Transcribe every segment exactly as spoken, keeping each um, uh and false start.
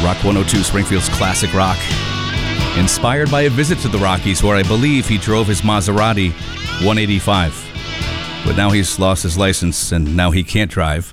Rock one oh two, Springfield's classic rock. Inspired by a visit to the Rockies, where I believe he drove his Maserati one eighty-five. But now he's lost his license, and now he can't drive.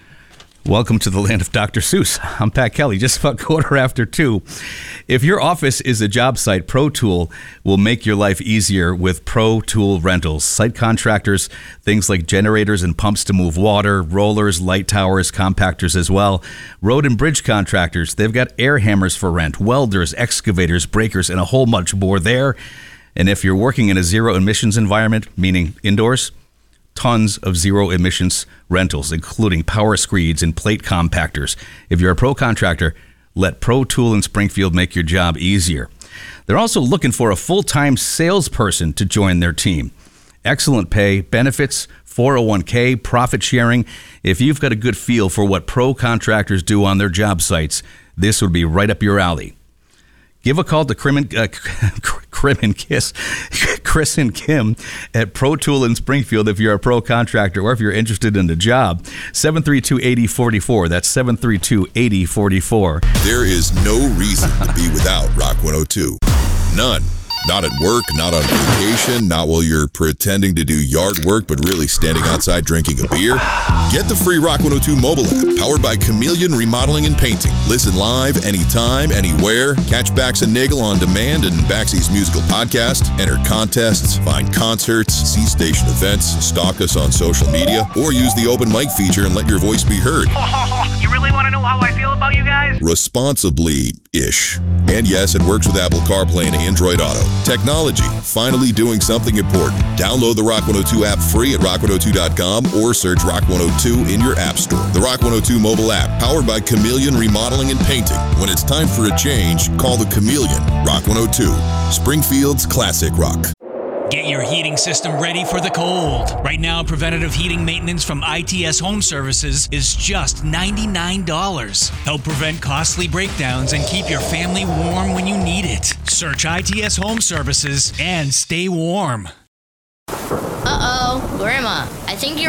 Welcome to the land of Doctor Seuss. I'm Pat Kelly, just about quarter after two. If your office is a job site, Pro Tool will make your life easier with Pro Tool rentals. Site contractors, things like generators and pumps to move water, rollers, light towers, compactors as well. Road and bridge contractors, they've got air hammers for rent, welders, excavators, breakers, and a whole bunch more there. And if you're working in a zero emissions environment, meaning indoors, tons of zero emissions rentals, including power screeds and plate compactors. If you're a pro contractor, let Pro Tool in Springfield make your job easier. They're also looking for a full-time salesperson to join their team. Excellent pay, benefits, four oh one k, profit sharing. If you've got a good feel for what pro contractors do on their job sites, this would be right up your alley. Give a call to Crim and, uh, Crim and Kiss, Chris and Kim at Pro Tool in Springfield if you're a pro contractor or if you're interested in the job. seven three two, eight oh four four. That's seven three two, eight oh four four. There is no reason to be without Rock one oh two. None. Not at work, not on vacation, not while you're pretending to do yard work but really standing outside drinking a beer. Get the free Rock one oh two mobile app powered by Chameleon Remodeling and Painting. Listen live anytime, anywhere. Catch Bax and Nagel on demand and Baxy's musical podcast. Enter contests, find concerts, see station events, stalk us on social media, or use the open mic feature and let your voice be heard. Oh, you really want to know how I feel about you guys? Responsibly-ish. And yes, it works with Apple CarPlay and Android Auto. Technology, finally doing something important. Download the Rock one oh two app free at rock one oh two dot com or search Rock one oh two in your app store. The Rock one oh two mobile app, powered by Chameleon Remodeling and Painting. When it's time for a change, call the Chameleon. Rock one oh two, Springfield's classic rock. Get your heating system ready for the cold. Right now, preventative heating maintenance from I T S Home Services is just ninety-nine dollars. Help prevent costly breakdowns and keep your family warm when you need it. Search I T S Home Services and stay warm. Uh-oh, Grandma, I think you're